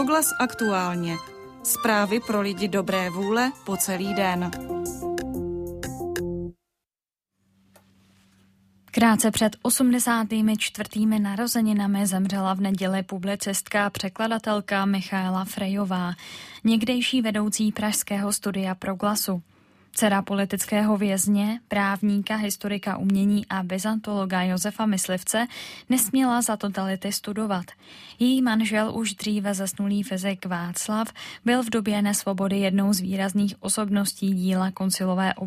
Proglas aktuálně. Zprávy pro lidi dobré vůle po celý den. Krátce před 84. narozeninami zemřela v neděli publicistka a překladatelka Michaela Frejová, někdejší vedoucí pražského studia Proglasu. Dcera politického vězně, právníka, historika umění a byzantologa Josefa Myslivce nesměla za totality studovat. Její manžel, už dříve zesnulý fyzik Václav, byl v době nesvobody jednou z výrazných osobností díla koncilové